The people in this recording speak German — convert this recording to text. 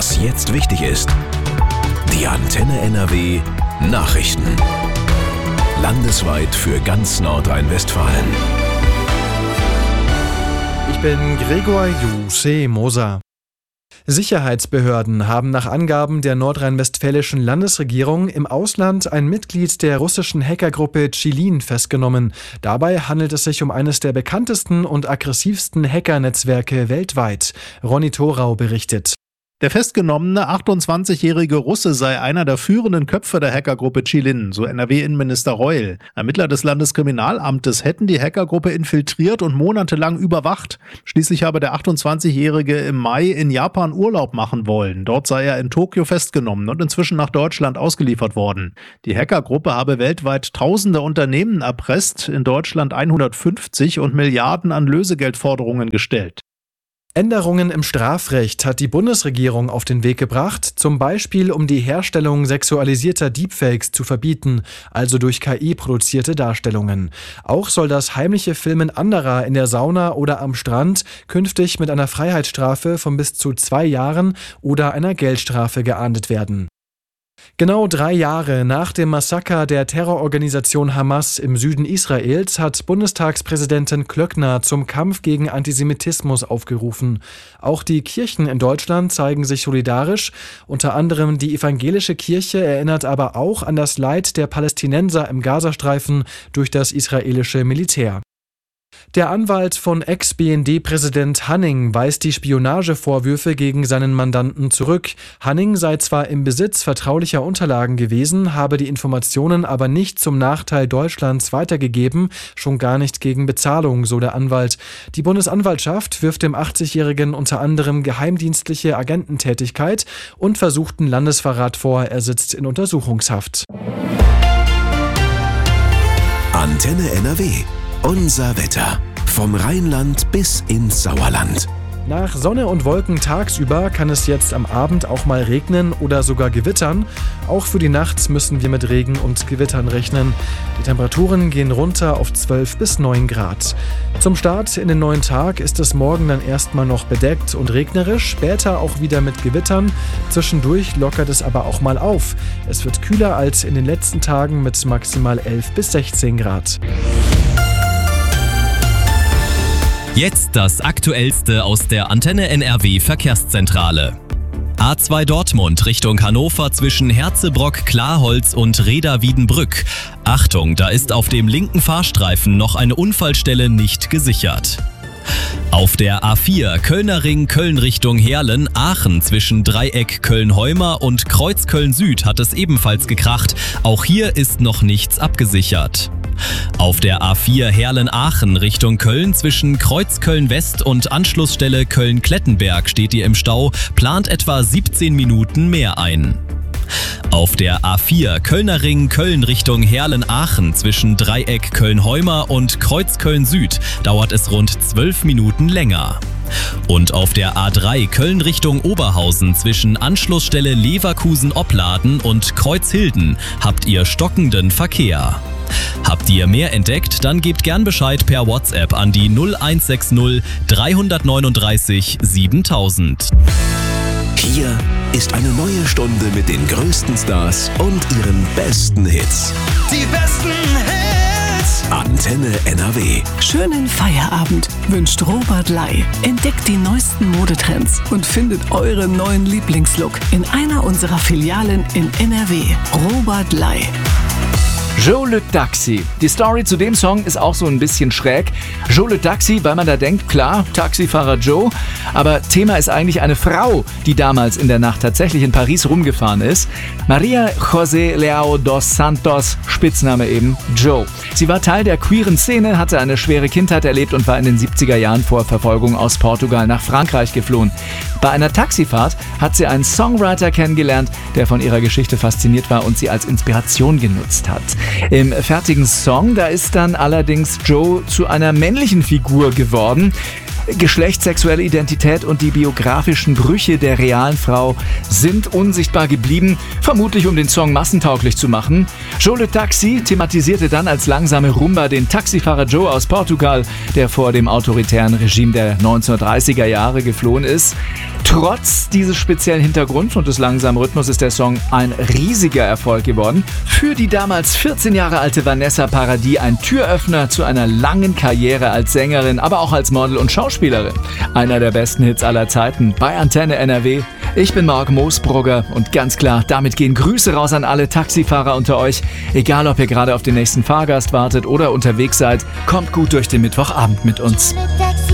Was jetzt wichtig ist. Die Antenne NRW Nachrichten. Landesweit für ganz Nordrhein-Westfalen. Ich bin Gregor Moser. Sicherheitsbehörden haben nach Angaben der nordrhein-westfälischen Landesregierung im Ausland ein Mitglied der russischen Hackergruppe Chilin festgenommen. Dabei handelt es sich um eines der bekanntesten und aggressivsten Hackernetzwerke weltweit. Ronny Thorau berichtet. Der festgenommene 28-jährige Russe sei einer der führenden Köpfe der Hackergruppe Chilin, so NRW-Innenminister Reul. Ermittler des Landeskriminalamtes hätten die Hackergruppe infiltriert und monatelang überwacht. Schließlich habe der 28-jährige im Mai in Japan Urlaub machen wollen. Dort sei er in Tokio festgenommen und inzwischen nach Deutschland ausgeliefert worden. Die Hackergruppe habe weltweit tausende Unternehmen erpresst, in Deutschland 150 und Milliarden an Lösegeldforderungen gestellt. Änderungen im Strafrecht hat die Bundesregierung auf den Weg gebracht, zum Beispiel um die Herstellung sexualisierter Deepfakes zu verbieten, also durch KI produzierte Darstellungen. Auch soll das heimliche Filmen anderer in der Sauna oder am Strand künftig mit einer Freiheitsstrafe von bis zu 2 Jahren oder einer Geldstrafe geahndet werden. Genau 3 Jahre nach dem Massaker der Terrororganisation Hamas im Süden Israels hat Bundestagspräsidentin Klöckner zum Kampf gegen Antisemitismus aufgerufen. Auch die Kirchen in Deutschland zeigen sich solidarisch. Unter anderem die evangelische Kirche erinnert aber auch an das Leid der Palästinenser im Gazastreifen durch das israelische Militär. Der Anwalt von Ex-BND-Präsident Hanning weist die Spionagevorwürfe gegen seinen Mandanten zurück. Hanning sei zwar im Besitz vertraulicher Unterlagen gewesen, habe die Informationen aber nicht zum Nachteil Deutschlands weitergegeben, schon gar nicht gegen Bezahlung, so der Anwalt. Die Bundesanwaltschaft wirft dem 80-Jährigen unter anderem geheimdienstliche Agententätigkeit und versuchten Landesverrat vor. Er sitzt in Untersuchungshaft. Antenne NRW. Unser Wetter. Vom Rheinland bis ins Sauerland. Nach Sonne und Wolken tagsüber kann es jetzt am Abend auch mal regnen oder sogar gewittern. Auch für die Nacht müssen wir mit Regen und Gewittern rechnen. Die Temperaturen gehen runter auf 12 bis 9 Grad. Zum Start in den neuen Tag ist es morgen dann erstmal noch bedeckt und regnerisch, später auch wieder mit Gewittern. Zwischendurch lockert es aber auch mal auf. Es wird kühler als in den letzten Tagen mit maximal 11 bis 16 Grad. Jetzt das Aktuellste aus der Antenne NRW Verkehrszentrale. A2 Dortmund Richtung Hannover zwischen Herzebrock, Klarholz und Reda-Wiedenbrück. Achtung, da ist auf dem linken Fahrstreifen noch eine Unfallstelle nicht gesichert. Auf der A4 Kölner Ring Köln Richtung Heerlen, Aachen zwischen Dreieck Köln-Heumer und Kreuz Köln-Süd hat es ebenfalls gekracht. Auch hier ist noch nichts abgesichert. Auf der A4 Heerlen-Aachen Richtung Köln zwischen Kreuz Köln-West und Anschlussstelle Köln-Klettenberg steht ihr im Stau, plant etwa 17 Minuten mehr ein. Auf der A4 Kölner Ring Köln Richtung Heerlen-Aachen zwischen Dreieck Köln-Heumer und Kreuz Köln-Süd dauert es rund 12 Minuten länger. Und auf der A3 Köln Richtung Oberhausen zwischen Anschlussstelle Leverkusen-Opladen und Kreuzhilden habt ihr stockenden Verkehr. Habt ihr mehr entdeckt, dann gebt gern Bescheid per WhatsApp an die 0160 339 7000. Hier ist eine neue Stunde mit den größten Stars und ihren besten Hits. Die besten Hits! Antenne NRW. Schönen Feierabend wünscht Robert Ley. Entdeckt die neuesten Modetrends und findet euren neuen Lieblingslook in einer unserer Filialen in NRW. Robert Ley. Joe Le Taxi. Die Story zu dem Song ist auch so ein bisschen schräg. Joe Le Taxi, weil man da denkt, klar, Taxifahrer Joe. Aber Thema ist eigentlich eine Frau, die damals in der Nacht tatsächlich in Paris rumgefahren ist. Maria José Leao dos Santos, Spitzname eben Joe. Sie war Teil der queeren Szene, hatte eine schwere Kindheit erlebt und war in den 70er Jahren vor Verfolgung aus Portugal nach Frankreich geflohen. Bei einer Taxifahrt hat sie einen Songwriter kennengelernt, der von ihrer Geschichte fasziniert war und sie als Inspiration genutzt hat. Im fertigen Song, da ist dann allerdings Joe zu einer männlichen Figur geworden. Geschlecht, sexuelle Identität und die biografischen Brüche der realen Frau sind unsichtbar geblieben, vermutlich um den Song massentauglich zu machen. Joe Le Taxi thematisierte dann als langsame Rumba den Taxifahrer Joe aus Portugal, der vor dem autoritären Regime der 1930er Jahre geflohen ist. Trotz dieses speziellen Hintergrunds und des langsamen Rhythmus ist der Song ein riesiger Erfolg geworden. Für die damals 14 Jahre alte Vanessa Paradis ein Türöffner zu einer langen Karriere als Sängerin, aber auch als Model und Schauspielerin. Einer der besten Hits aller Zeiten bei Antenne NRW. Ich bin Marc Moosbrugger und ganz klar, damit gehen Grüße raus an alle Taxifahrer unter euch. Egal, ob ihr gerade auf den nächsten Fahrgast wartet oder unterwegs seid, kommt gut durch den Mittwochabend mit uns.